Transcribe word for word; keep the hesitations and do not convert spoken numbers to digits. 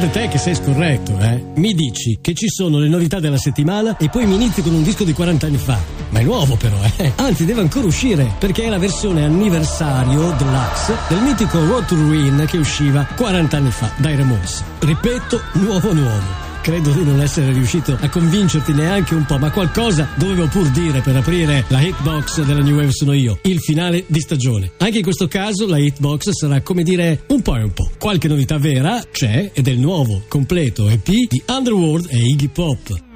guarda te che sei scorretto, eh. Mi dici che ci sono le novità della settimana e poi mi inizi con un disco di quaranta anni fa. Ma è nuovo però, eh. Anzi, deve ancora uscire, perché è la versione anniversario deluxe del mitico Road to Ruin che usciva quaranta anni fa dai Ramones. Ripeto, nuovo nuovo. Credo di non essere riuscito a convincerti neanche un po', ma qualcosa dovevo pur dire per aprire la hitbox della New Wave. Sono io, il finale di stagione. Anche in questo caso la hitbox sarà, come dire, un po' e un po'. Qualche novità vera c'è ed è il nuovo completo E P di Underworld e Iggy Pop.